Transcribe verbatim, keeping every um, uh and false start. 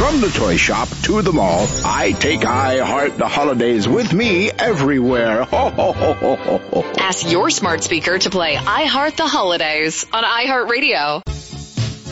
From the toy shop to the mall, I take I Heart the Holidays with me everywhere. Ho, ho, ho, ho, ho, ho. Ask your smart speaker to play I Heart the Holidays on iHeartRadio.